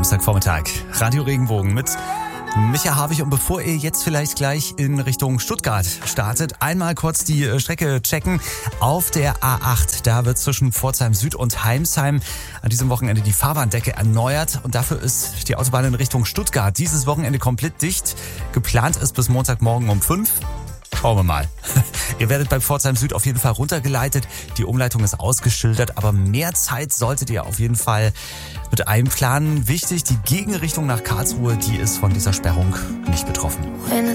Samstagvormittag. Radio Regenbogen mit Micha Harwig. Und bevor ihr jetzt vielleicht gleich in Richtung Stuttgart startet, einmal kurz die Strecke checken. Auf der A8, da wird zwischen Pforzheim Süd und Heimsheim an diesem Wochenende die Fahrbahndecke erneuert. Und dafür ist die Autobahn in Richtung Stuttgart dieses Wochenende komplett dicht. Geplant ist bis Montagmorgen um 5. Schauen wir mal. Ihr werdet bei Pforzheim Süd auf jeden Fall runtergeleitet. Die Umleitung ist ausgeschildert, aber mehr Zeit solltet ihr auf jeden Fall mit einplanen. Wichtig, die Gegenrichtung nach Karlsruhe, die ist von dieser Sperrung nicht betroffen.